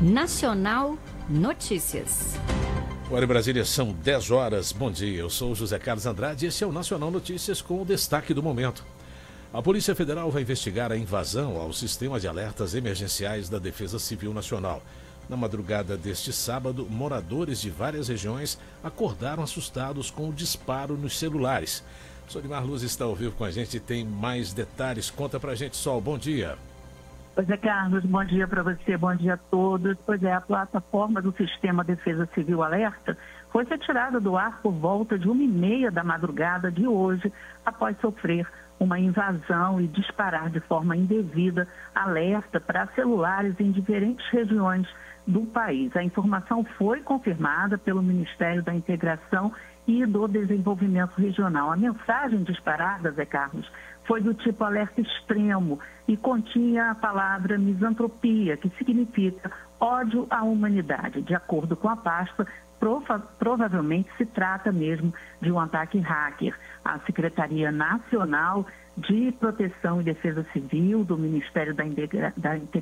Nacional Notícias. Agora em Brasília são 10 horas. Bom dia, eu sou José Carlos Andrade e esse é o Nacional Notícias com o destaque do momento. A Polícia Federal vai investigar a invasão ao sistema de alertas emergenciais da Defesa Civil Nacional. Na madrugada deste sábado, moradores de várias regiões acordaram assustados com o disparo nos celulares. Solimar Luz está ao vivo com a gente e tem mais detalhes. Conta pra gente, Sol. Bom dia. Pois é, Carlos, bom dia para você, bom dia a todos. Pois é, a plataforma do Sistema Defesa Civil Alerta foi retirada do ar por volta de 1h30 da madrugada de hoje, após sofrer uma invasão e disparar de forma indevida alerta para celulares em diferentes regiões do país. A informação foi confirmada pelo Ministério da Integração e do Desenvolvimento Regional. A mensagem disparada, Zé Carlos, foi do tipo alerta extremo e continha a palavra misantropia, que significa ódio à humanidade. De acordo com a pasta, provavelmente se trata mesmo de um ataque hacker. A Secretaria Nacional de Proteção e Defesa Civil do Ministério da Integração